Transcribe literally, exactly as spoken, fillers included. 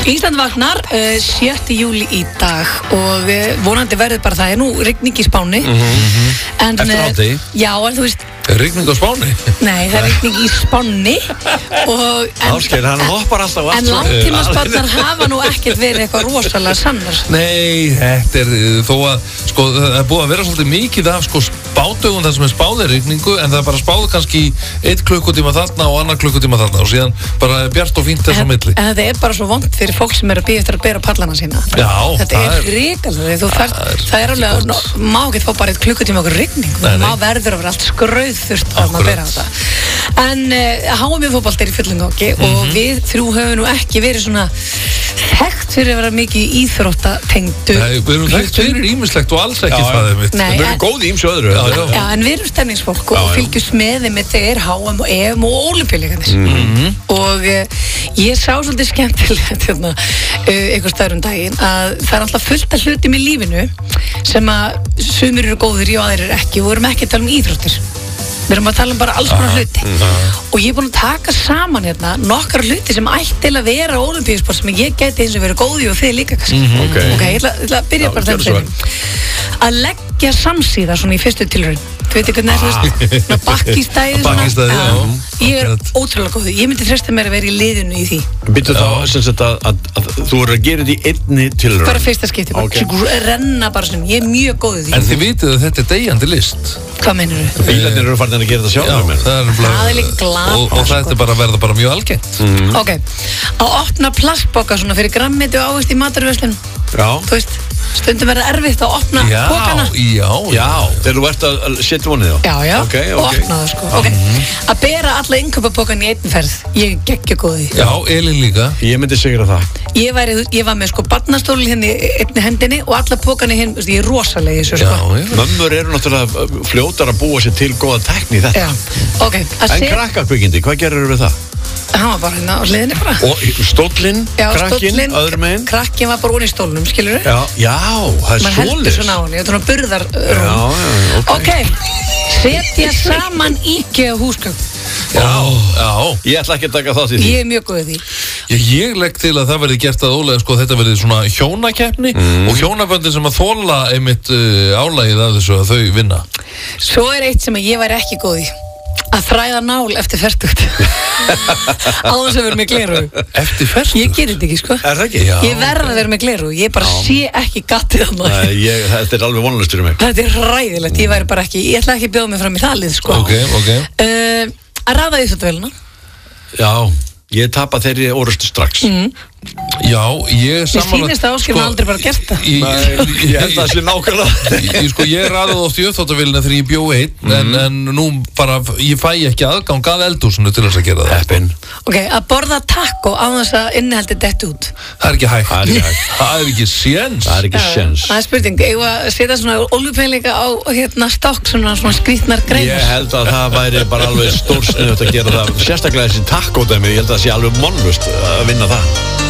Ísland vaknar uh, sjötta júlí í dag og uh, vonandi verður bara það er nú rigning í Spáni mm-hmm. en, Eftir hádegi? Já, en þú veist Rigning á Spáni? Nei, það er rigning í Spáni Ásgeir, hann hoppar alltaf En langtímaspárnar hafa nú ekkert verið eitthvað rosalega sannar Nei, þetta er þó að sko, það er búið að vera svolítið mikið af sko, spádögum þar sem er spáðið rigningu en það er bara spáðið kannski eitt klukkutíma þarna og annar klukkutíma þarna og síðan bara bjart og fínt þess á milli En þetta er bara svo vont fyrir fólk sem er að bíða eftir að bera pallana sína Já, Þetta er hrikalega Það er alveg, ná, má ekki fá bara eitt klukkutíma okkur rigning Það má verður að vera allt skrauðþurft að maður bera þetta En uh, H M fótbolti er í fullum gangi mm-hmm. og við þrjú höfum nú ekki verið svona þekkt fyrir að vera mikið íþróttatengdu Nei, við erum þekkt fyrir ímislegt og alls ekki já, það er mitt Nei, Við erum góð í ýmsu öðru já, já. Já, en við erum stemningsfólk og fylgjumst með þeim með þeir H M og E M og Ólympíuleikarnir mm-hmm. og uh, ég sá svolítið skemmtilegt hérna, uh, einhver staður um daginn að það er alltaf fullt af hlutum í lífinu sem að sumir eru góðir og aðrir ekki og við erum ekki að tala um íþróttir Við erum að tala um bara alls konar hluti uh-huh. og ég er búin að taka saman hérna nokkar hluti sem ætti til að vera ólympíusport sem ég geti eins og verið góði og þið líka kannski mm-hmm. okay. ok, ég ætla, ég ætla að byrja Já, bara þenn að leggja samsíða svona í fyrstu tilraun þú veit ekki hvernig það er bakkistæði bakkistæði, já ég er ótrúlega góði, ég myndi treysta mér að vera í liðinu í því Býttu þá sem sagt að, að, að þú eru að gera þetta í einni tilraun bara fyrsta skipti, bara okay. renna bara svona ég er mjög góði því En þið vitið að þetta er deyjandi list Hvað meinur þú? Bílarnir eru farin að gera þetta sjálf Já, það er, það er líka glata og, og þetta er bara að verða bara mjög algengt mm. Ok, að opna plastboka svona fyrir grammiti og ávist í maturverslun Já Þú veist, stundum verða erfitt að opna já, bókana Já, já Þegar þú ert að setja vonið þá Já, já, okay, og okay. opna það sko Ok, að bera alla innkaupabókan í einn ferð Ég er geggja góði Já, Elín líka Ég myndi segja það Ég, væri, ég var með sko barnastól hérna í einni hendinni og alla bókana hinn, ég er rosalega í þessu sko Já, já Mömmur eru náttúrulega fljótar að búa sér til góða tækni í þetta Já, ok En set... krakkakvikindi, hvað gerir við það? Hann var bara hérna á hliðinni bara Og stóllinn, krakkinn, öðrum meginn Krakkinn var bara onni í stólnum, skilur þú? Já, já, það er Man svoleiðis heldur svona á hann, ég er svona burðar Já, já, ok Ok, setja saman IKEA húsgögn Já, já Ég ætla ekki að taka þátt í því Ég er mjög góð í því Ég, ég legg til að það verði gert að ólega sko þetta verði svona hjónakeppni mm. og hjónaböndin sem að þola einmitt uh, álagið af þessu að þau vinna Svo er eitt sem ég væri ekki góð í að þræða nál eftir fertugt á þess að vera með gleru Eftir fertugt? Ég gerir þetta ekki sko Er það ekki? Já. Ég verð að vera með gleru, ég bara Já. sé ekki gatið að maður Nei, ég, þetta er alveg vonlust fyrir mig Þetta er ræðilegt, ég væri bara ekki ég ætla ekki að bjóða mig fram í þalið sko Ok, ok uh, Að raða íþróttavélina Já, ég tapa þeirri orustu strax mm. Já, ég Mér sammála sýnist að Ásgeir aldrei bara gert það Í- Nei, ég held að það sé nákvæmlega Ég, sko, ég raðið oft í uppþvottavélina þegar ég bjó einn Mhm. en, en nú bara, ég fæ ekki aðgang að eldhúsinu til þess að gera það Heppinn Ok, að borða taco á þess að innihaldi dett út Það er ekki hægt Það er ekki hægt. Það er ekki séns Það er ekki sjens Það er spurning, eigum við að setja svona ólupeinleika á hérna stokk svona, svona skrýtnar greinar Ég held að það væri bara alveg stórsniðut að gera það Sérstaklega þessi takkódæmi, ég held að það sé alveg vonlust að vinna það